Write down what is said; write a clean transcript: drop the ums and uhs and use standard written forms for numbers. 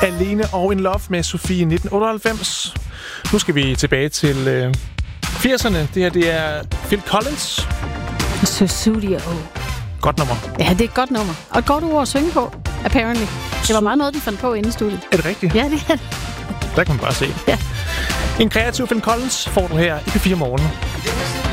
Alene og In Love med Sofie 1998. Nu skal vi tilbage til 80'erne. Det her, det er Phil Collins. Sussudio. Godt nummer. Ja, det er et godt nummer. Og et godt ord at synge på, apparently. Det var meget noget, de fandt på inde i studiet. Er det rigtigt? Ja, det er det. Der kan man bare se. Ja. En kreativ Phil Collins får du her i P4 Morgen.